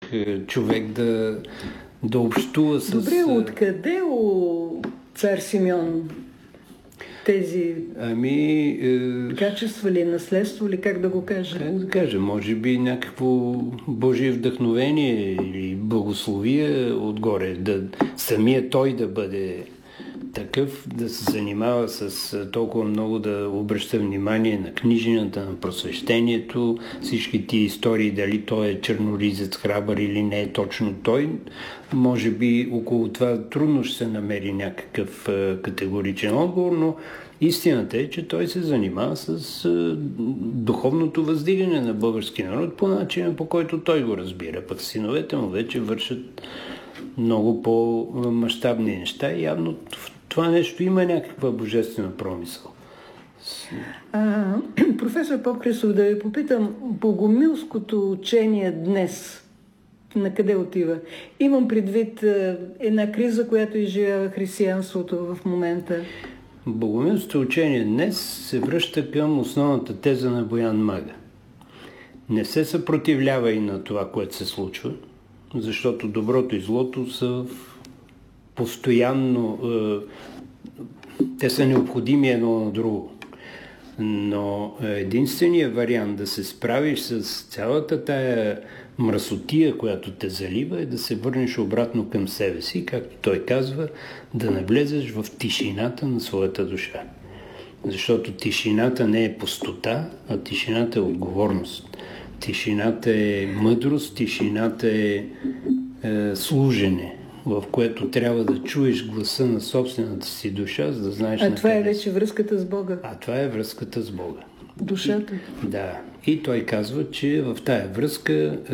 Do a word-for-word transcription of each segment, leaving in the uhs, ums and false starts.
е, човек да, да общува с... Добре, откъде у цар Симеон тези ами, е... качества ли, наследство ли, как да го кажа? Как да кажа, може би някакво Божие вдъхновение или благословие отгоре, да самия той да бъде такъв, да се занимава с толкова много, да обръща внимание на книжината, на просвещението, всички тия истории, дали той е черноризец, храбър или не е точно той. Може би около това трудно ще се намери някакъв категоричен отговор, но истината е, че той се занимава с духовното въздигане на българския народ по начина, по който той го разбира. Пък синовете му вече вършат много по-мащабни неща и явно в това нещо има някаква божествена промисъл. А, професор Попхристов, да ви попитам, богомилското учение днес на къде отива? Имам предвид една криза, която изживява християнството в момента. Богомилското учение днес се връща към основната теза на Боян Мага. Не се съпротивлява и на това, което се случва, защото доброто и злото са постоянно, е, те са необходими едно на друго. Но единственият вариант да се справиш с цялата тая мръсотия, която те залива, е да се върнеш обратно към себе си, както той казва, да навлезеш в тишината на своята душа. Защото тишината не е пустота, а тишината е отговорност. Тишината е мъдрост, тишината е, е служене, в което трябва да чуеш гласа на собствената си душа, за да знаеш... А това е вече връзката с Бога. А това е връзката с Бога. Душата. И, да. И той казва, че в тая връзка е,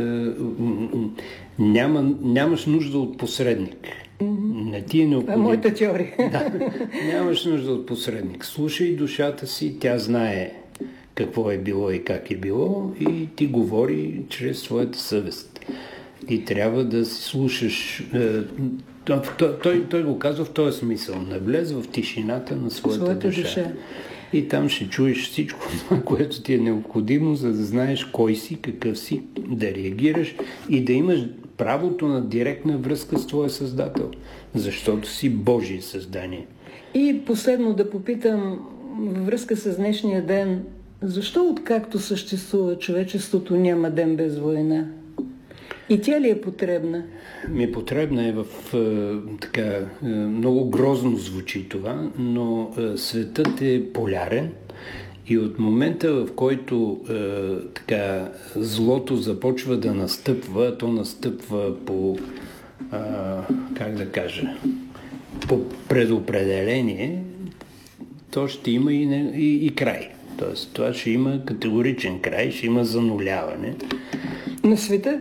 няма, нямаш нужда от посредник. Mm-hmm. Не ти е необходимо. Това е моята теория. Да. Нямаш нужда от посредник. Слушай душата си, тя знае какво е било и как е било и ти говори чрез своята съвест. И трябва да си слушаш. Той, той, той го казва в този смисъл. Навлез в тишината на своята, своята душа. душа. И там ще чуеш всичко това, което ти е необходимо, за да знаеш кой си, какъв си, да реагираш и да имаш правото на директна връзка с твоя Създател, защото си Божие създание. И последно да попитам във връзка с днешния ден, защо откакто съществува човечеството няма ден без война? И тя ли е потребна? Ми потребна е в е, така е, много грозно звучи това, но е, светът е полярен и от момента, в който е, така злото започва да настъпва, то настъпва по е, как да кажа, по предопределение, то ще има и, не, и, и край. Тоест, това ще има категоричен край, ще има зануляване. На света?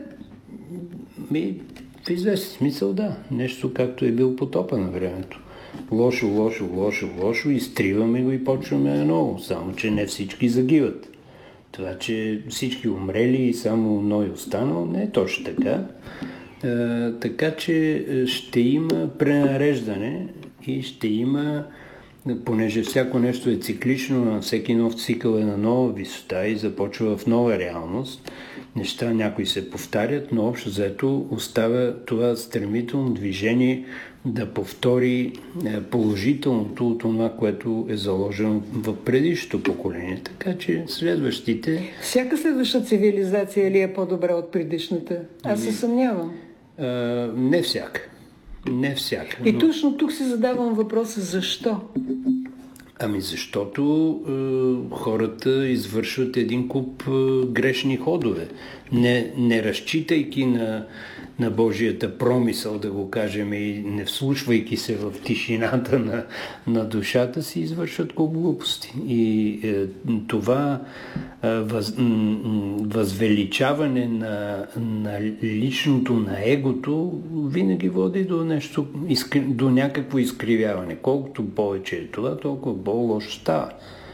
Ми, в известен смисъл, да. Нещо както е бил потопа на времето. Лошо, лошо, лошо, лошо, изтриваме го и почваме наново. Само, че не всички загиват. Това, че всички умрели и само Ной останал, не е точно така. Е, така, че ще има пренареждане и ще има, понеже всяко нещо е циклично, всеки нов цикъл е на нова висота и започва в нова реалност. Неща някои се повтарят, но общо заето остава това стремително движение да повтори положителното от това, което е заложено в предишното поколение. Така че следващите... Всяка следваща цивилизация ли е по-добра от предишната? Аз се съмнявам. А, не всяка. Не всяка. И точно тук си задавам въпроса защо? Ами защото е, хората извършват един куп е, грешни ходове, не, не разчитайки на, на Божията промисъл, да го кажем, и не вслушвайки се в тишината на, на душата си, извършват куп глупости. И е, това е, въз, м, възвеличаване на, на личното, на егото, винаги води до нещо, до някакво изкривяване. Колкото повече е това, толкова по-лошо става.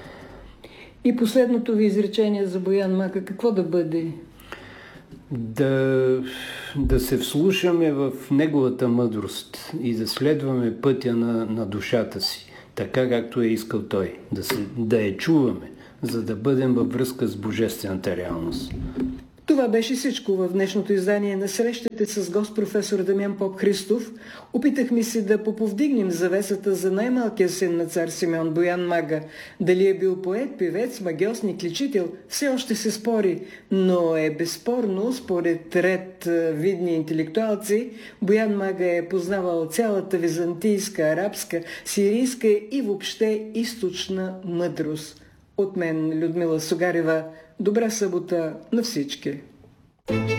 И последното ви изречение за Боян Мага, какво да бъде? Да, да се вслушаме в неговата мъдрост и да следваме пътя на, на душата си, така както е искал той. Да, се, да я чуваме, за да бъдем във връзка с божествената реалност. Това Това беше всичко в днешното издание на срещите с гост професор Дамян Поп-Христов. Опитахме се да поповдигнем завесата за най-малкия син на цар Симеон, Боян Мага. Дали е бил поет, певец, магьосник, личител, все още се спори, но е безспорно, според ред видни интелектуалци, Боян Мага е познавал цялата византийска, арабска, сирийска и въобще източна мъдрост. От мен, Людмила Сугарева, добра събота на всички!